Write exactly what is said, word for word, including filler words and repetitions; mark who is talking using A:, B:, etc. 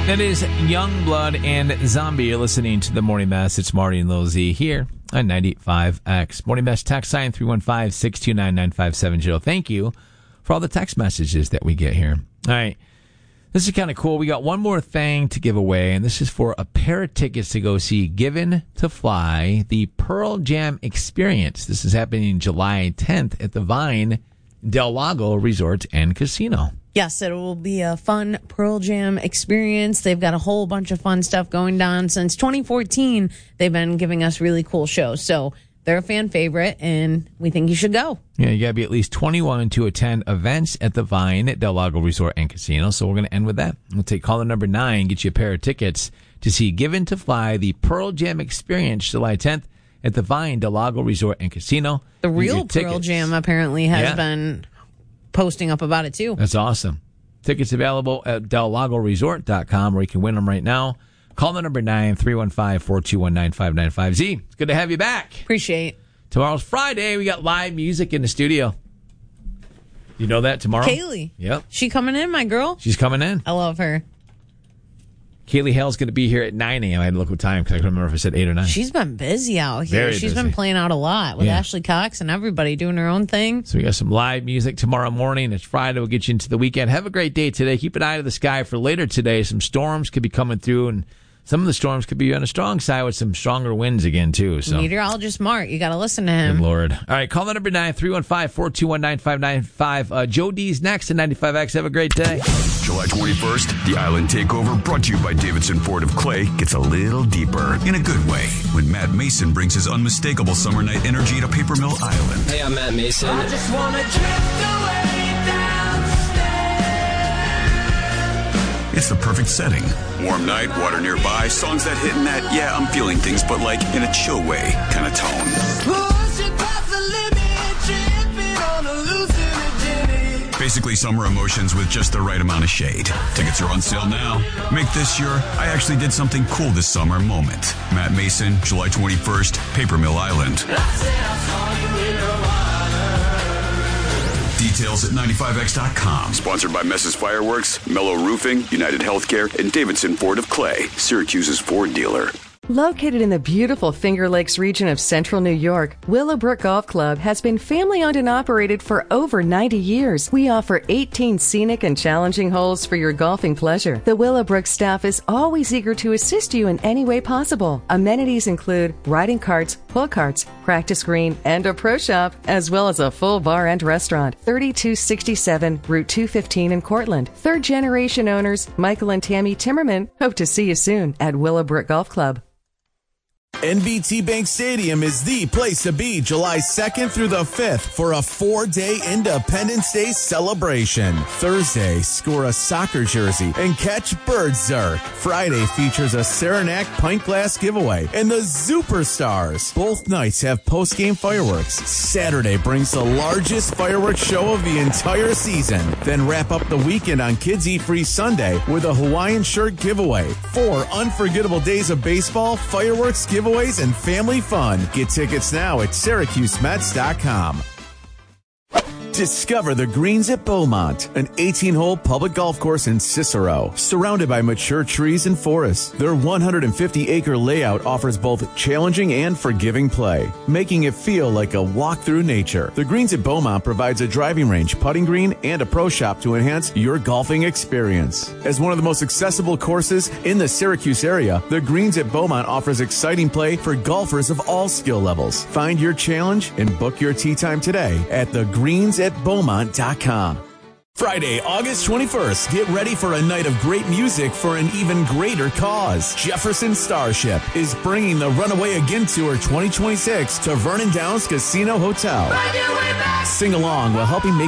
A: That is Youngblood and Zombie. You're listening to the Morning Mess. It's Marty and Lil Z here on ninety-five point five X. Morning Mess text sign three one five, six two nine, nine five seven zero. Thank you for all the text messages that we get here. All right. This is kind of cool. We got one more thing to give away, and this is for a pair of tickets to go see Given to Fly, the Pearl Jam Experience. This is happening July tenth at the Vine Del Lago Resort and Casino.
B: Yes, it will be a fun Pearl Jam experience. They've got a whole bunch of fun stuff going down. Since twenty fourteen, they've been giving us really cool shows. So they're a fan favorite, and we think you should go.
A: Yeah, you got to be at least twenty-one to attend events at the Vine at Del Lago Resort and Casino. So we're going to end with that. We'll take caller number nine, get you a pair of tickets to see Given to Fly, the Pearl Jam Experience, July tenth at the Vine Del Lago Resort and Casino.
B: The real Pearl Jam apparently has
A: yeah.
B: been posting up about it too.
A: That's awesome. Tickets available at del lago resort dot com, where you can win them right now. Call the number nine, three one five, four two one, nine five nine five. Z, it's good to have you back.
B: Appreciate.
A: Tomorrow's Friday. We got live music in the studio. You know that tomorrow?
B: Kaylee.
A: Yep.
B: She coming in, my girl?
A: She's coming in.
B: I love her.
A: Kaylee Hale's going to be here at nine a.m. I had to look what time because I couldn't remember if I said eight or nine.
B: She's been busy out here.
A: Very
B: She's
A: busy.
B: been playing out a lot with
A: Yeah.
B: Ashley Cox and everybody doing her own thing.
A: So we got some live music tomorrow morning. It's Friday. We'll get you into the weekend. Have a great day today. Keep an eye to the sky for later today. Some storms could be coming through, and some of the storms could be on a strong side with some stronger winds again, too. So.
B: Meteorologist Mark, you got to listen to him.
A: Good Lord. All right, call the number nine, three one five, four two one, nine five nine five. Uh, Joe D's next at ninety-five X. Have a great day.
C: July twenty-first, the Island Takeover, brought to you by Davidson Ford of Clay, gets a little deeper, in a good way, when Matt Mason brings his unmistakable summer night energy to Paper Mill Island.
D: Hey, I'm Matt Mason.
E: I just wanna drift away downstairs.
C: It's the perfect setting. Warm night, water nearby, songs that hit in that, yeah, I'm feeling things, but like in a chill way kind of tone.
E: Pushing past the limit, tripping on a hallucinogenic.
C: Basically summer emotions with just the right amount of shade. Tickets are on sale now. Make this your I actually did something cool this summer moment. Matt Mason, July twenty-first, Paper Mill Island.
E: I said I saw you in the water.
C: Details at ninety-five X dot com. Sponsored by Messes Fireworks, Mellow Roofing, United Healthcare, and Davidson Ford of Clay, Syracuse's Ford dealer.
F: Located in the beautiful Finger Lakes region of central New York, Willowbrook Golf Club has been family-owned and operated for over ninety years. We offer eighteen scenic and challenging holes for your golfing pleasure. The Willowbrook staff is always eager to assist you in any way possible. Amenities include riding carts, pull carts, practice green, and a pro shop, as well as a full bar and restaurant. thirty-two sixty-seven Route two fifteen in Cortland. Third-generation owners Michael and Tammy Timmerman hope to see you soon at Willowbrook Golf Club.
G: N B T Bank Stadium is the place to be July second through the fifth for a four-day Independence Day celebration. Thursday, score a soccer jersey and catch Birdzerk. Friday features a Saranac pint glass giveaway and the Superstars. Both nights have post-game fireworks. Saturday brings the largest fireworks show of the entire season. Then wrap up the weekend on Kids Eat Free Sunday with a Hawaiian shirt giveaway. Four unforgettable days of baseball, fireworks, giveaways, and family fun. Get tickets now at Syracuse Mets dot com. Discover the Greens at Beaumont, an eighteen-hole public golf course in Cicero, surrounded by mature trees and forests. Their one hundred fifty acre layout offers both challenging and forgiving play, making it feel like a walk through nature. The Greens at Beaumont provides a driving range, putting green, and a pro shop to enhance your golfing experience. As one of the most accessible courses in the Syracuse area, the Greens at Beaumont offers exciting play for golfers of all skill levels. Find your challenge and book your tee time today at the greens at beaumont dot com. Friday, August twenty-first, get ready for a night of great music for an even greater cause. Jefferson Starship is bringing the Runaway Again Tour twenty twenty-six to Vernon Downs Casino Hotel. Sing along while helping make